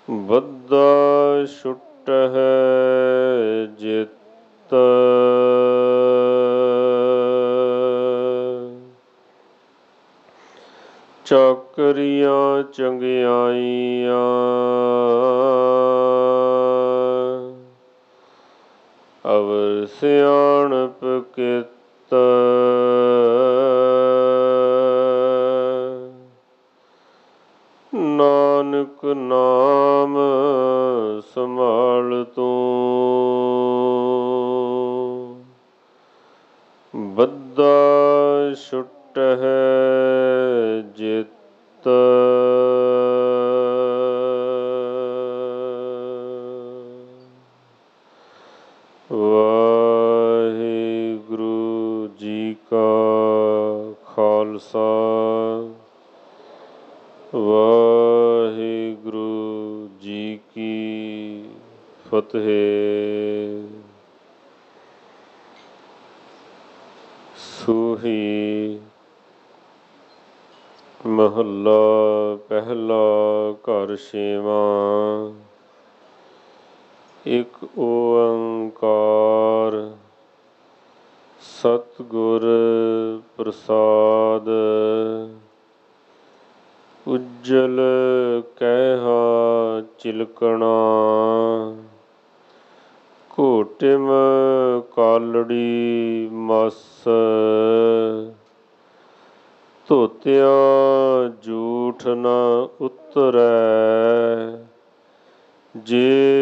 ਬੱਧਾ ਛੁਟਹਿ ਜਿਤ ਚਾਕਰੀਆਂ ਚੰਗਿਆਈਆਂ ਅਵਰ ਸਿਆਣਪ ਕਿਤ ਨਾਨਕ ਨਾਮ ਸੰਭਾਲ ਤੂੰ। ਬੱਧਾ ਛੁਟਹਿ ਜਿਤ ਵਾਹਿਗੁਰੂ ਜੀ ਕਾ ਖਾਲਸਾ ਵਾਹਿਗੁਰੂ ਜੀ ਕੀ ਫਤਿਹ। ਸੂਹੀ ਮਹੱਲਾ ਪਹਿਲਾ ਘਰ ਛੇਵਾਂ। ਇੱਕ ਓੰਕਾਰ ਸਤਿਗੁਰ ਪ੍ਰਸਾਦ। ਉਜਲ ਕਹਿਆ ਚਿਲਕਣਾ ਘੋਟਿਮ ਕਾਲੜੀ ਮਸ। ਧੋਤਿਆ ਜੂਠ ਨ ਉਤਰੈ ਜੇ